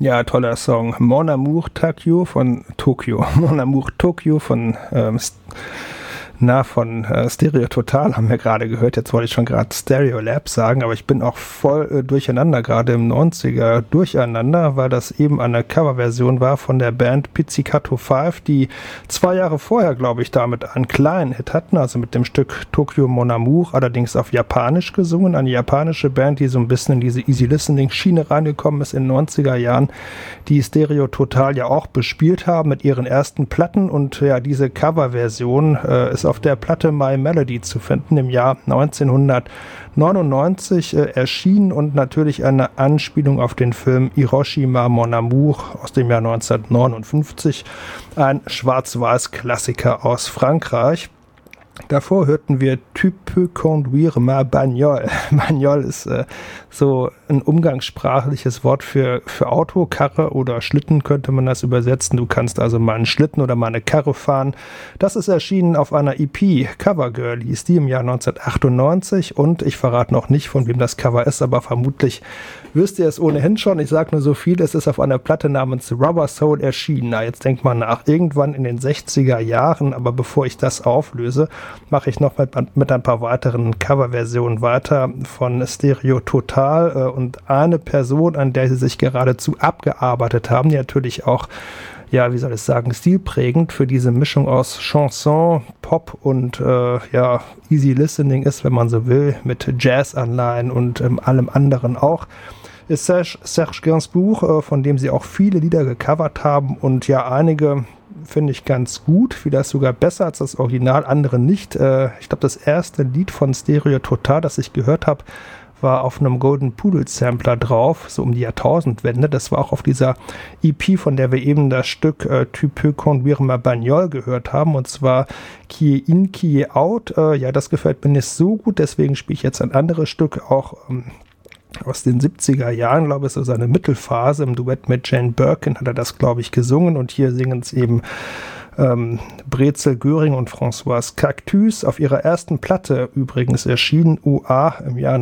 Ja, toller Song. Mon Amour Tokyo von Tokyo. Mon Amour Tokyo von Stereo Total haben wir gerade gehört. Jetzt wollte ich schon gerade Stereo Lab sagen, aber ich bin auch voll durcheinander, gerade im 90er durcheinander, weil das eben eine Coverversion war von der Band Pizzicato 5, die 2 Jahre vorher, glaube ich, damit einen kleinen Hit hatten, also mit dem Stück Tokyo Mon Amour, allerdings auf Japanisch gesungen. Eine japanische Band, die so ein bisschen in diese Easy Listening Schiene reingekommen ist in den 90er Jahren, die Stereo Total ja auch bespielt haben mit ihren ersten Platten, und ja, diese Coverversion ist auf der Platte My Melody zu finden, im Jahr 1999 erschienen, und natürlich eine Anspielung auf den Film Hiroshima Mon Amour aus dem Jahr 1959, ein Schwarz-Weiß-Klassiker aus Frankreich. Davor hörten wir Tu peux conduire ma bagnole. Bagnole ist so ein umgangssprachliches Wort für Auto, Karre oder Schlitten könnte man das übersetzen. Du kannst also mal einen Schlitten oder mal eine Karre fahren. Das ist erschienen auf einer EP, Covergirl hieß die, im Jahr 1998, und ich verrate noch nicht, von wem das Cover ist, aber vermutlich wisst ihr es ohnehin schon. Ich sage nur so viel, es ist auf einer Platte namens Rubber Soul erschienen. Na, jetzt denkt man nach, irgendwann in den 60er Jahren, aber bevor ich das auflöse, mache ich noch mit ein paar weiteren Coverversionen weiter von Stereo Total, und eine Person, an der sie sich geradezu abgearbeitet haben, die natürlich auch, ja, wie soll ich sagen, stilprägend für diese Mischung aus Chanson, Pop und Easy Listening ist, wenn man so will, mit Jazz-Anleihen und allem anderen auch, ist Serge Gainsbourg, von dem sie auch viele Lieder gecovert haben, und ja, einige finde ich ganz gut, vielleicht sogar besser als das Original, andere nicht. Ich glaube, das erste Lied von Stereo Total, das ich gehört habe, war auf einem Golden Pudel Sampler drauf, so um die Jahrtausendwende. Das war auch auf dieser EP, von der wir eben das Stück Tu peux conduire ma bagnole gehört haben, und zwar Qui est in, qui est out. Ja, das gefällt mir nicht so gut, deswegen spiele ich jetzt ein anderes Stück, auch aus den 70er Jahren, glaube ich, so seine Mittelphase. Im Duett mit Jane Birkin hat er das, glaube ich, gesungen, und hier singen es eben Brezel Göring und Françoise Cactus. Auf ihrer ersten Platte übrigens erschienen, UA, im Jahr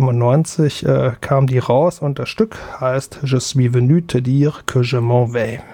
1995 kam die raus, und das Stück heißt Je suis venu te dire que je m'en vais.